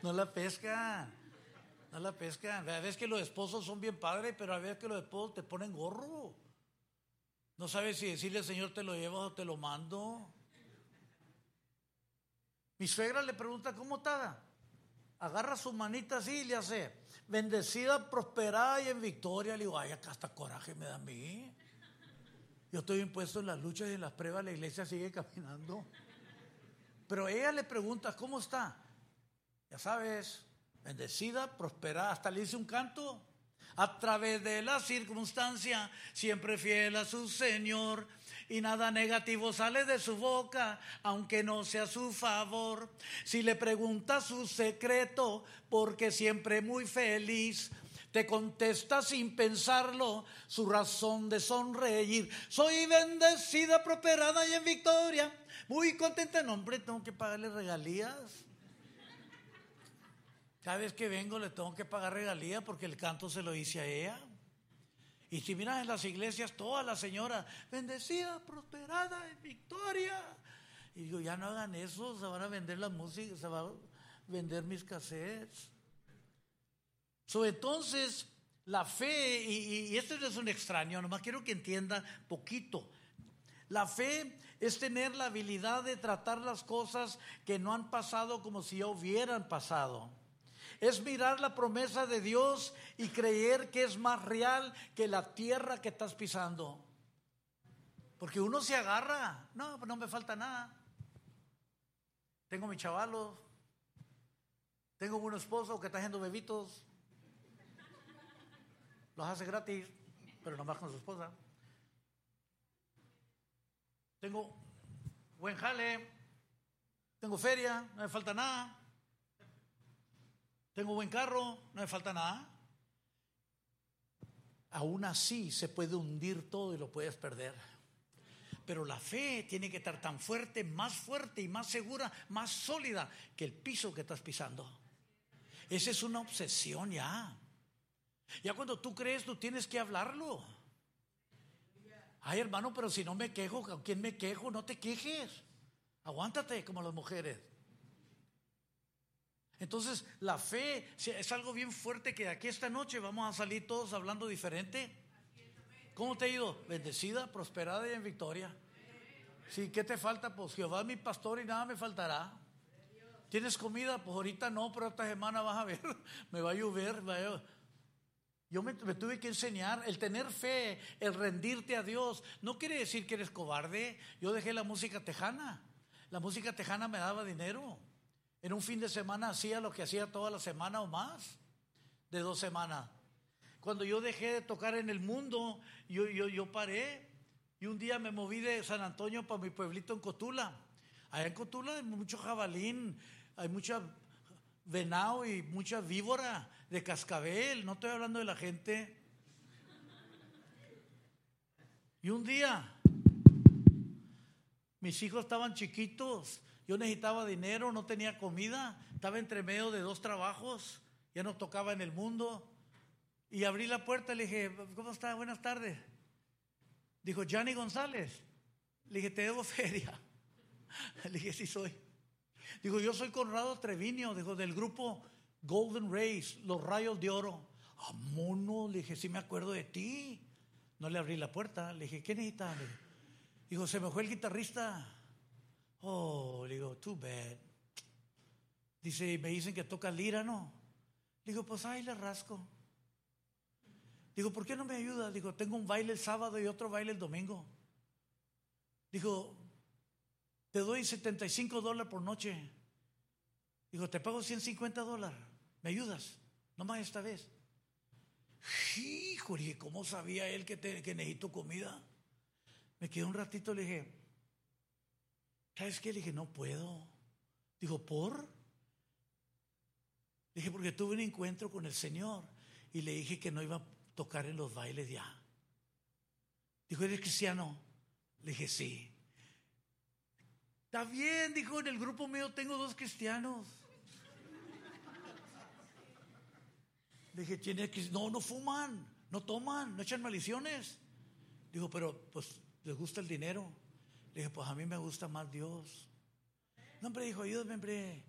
No la pescan. No la pescan. A veces que los esposos son bien padres, pero a veces que los esposos te ponen gorro. No sabes si decirle al Señor te lo llevas o te lo mando. Mi suegra le pregunta, ¿cómo está? Agarra su manita así y le hace, bendecida, prosperada y en victoria. Le digo, ay, acá hasta coraje me da a mí. Yo estoy impuesto en las luchas y en las pruebas, la iglesia sigue caminando. Pero ella le pregunta, ¿cómo está? Ya sabes, bendecida, prosperada, hasta le dice un canto. A través de la circunstancia, siempre fiel a su Señor, y nada negativo sale de su boca, aunque no sea a su favor. Si le preguntas su secreto, porque siempre muy feliz, te contesta sin pensarlo su razón de sonreír. Soy bendecida, prosperada y en victoria, muy contenta. No, hombre, tengo que pagarle regalías. Cada vez que vengo le tengo que pagar regalías porque el canto se lo hice a ella. Y si miras en las iglesias, todas las señoras, bendecida, prosperada, en victoria. Y digo, ya no hagan eso, se van a vender la música, se van a vender mis cassettes. Entonces, la fe, y esto no es un extraño, nomás quiero que entienda poquito. La fe es tener la habilidad de tratar las cosas que no han pasado como si ya hubieran pasado. Es mirar la promesa de Dios y creer que es más real que la tierra que estás pisando. Porque uno se agarra, no me falta nada. Tengo mi chavalo, tengo un esposo que está haciendo bebitos, los hace gratis, pero nomás con su esposa. Tengo buen jale, tengo feria, no me falta nada. Tengo buen carro, no me falta nada. Aún así se puede hundir todo y lo puedes perder. Pero la fe tiene que estar tan fuerte y más segura, más sólida que el piso que estás pisando. Esa es una obsesión ya. Ya cuando tú crees, tú tienes que hablarlo. Ay, hermano, pero si no me quejo, ¿con quién me quejo? No te quejes. Aguántate como las mujeres. Entonces la fe es algo bien fuerte que de aquí esta noche vamos a salir todos hablando diferente. ¿Cómo te ha ido? Bendecida, prosperada y en victoria. Sí, ¿qué te falta? Pues Jehová es mi pastor y nada me faltará. ¿Tienes comida? Pues ahorita no, pero esta semana vas a ver, me va a llover. Yo me tuve que enseñar, el tener fe, el rendirte a Dios, no quiere decir que eres cobarde. Yo dejé la música tejana. La música tejana me daba dinero. En un fin de semana hacía lo que hacía toda la semana o más, de 2 semanas. Cuando yo dejé de tocar en el mundo, yo paré. Y un día me moví de San Antonio para mi pueblito en Cotula. Allá en Cotula hay mucho jabalín, hay mucha venado y mucha víbora de cascabel. No estoy hablando de la gente. Y un día, mis hijos estaban chiquitos. Yo necesitaba dinero, no tenía comida, estaba entre medio de 2 trabajos, ya no tocaba en el mundo. Y abrí la puerta y le dije, ¿cómo está? Buenas tardes. Dijo, Johnny González. Le dije, te debo feria. Le dije, sí soy. Dijo, yo soy Conrado Treviño, dijo, del grupo Golden Rays, los Rayos de Oro. Ah, mono, le dije, sí me acuerdo de ti. No le abrí la puerta, le dije, ¿qué necesitas? Dijo, se me fue el guitarrista. Oh, le digo, too bad. Dice, me dicen que toca lira, ¿no? Le digo, pues ahí le rasco. Digo, ¿por qué no me ayuda? Digo, tengo un baile el sábado y otro baile el domingo. Digo, te doy $75 por noche. Digo, te pago $150. ¿Me ayudas? Nomás esta vez. Híjole, ¿cómo sabía él que necesito comida? Me quedé un ratito, le dije, ¿sabes qué? Le dije, no puedo. Dijo, ¿por? Le dije, porque tuve un encuentro con el Señor y le dije que no iba a tocar en los bailes ya. Dijo, ¿eres cristiano? Le dije, sí. Está bien, dijo, en el grupo mío tengo 2 cristianos. Le dije, ¿tienes que? No fuman, no toman, no echan maldiciones. Dijo, pero pues les gusta el dinero. Le dije, pues a mí me gusta más Dios. No, hombre, dijo, ayúdame, hombre.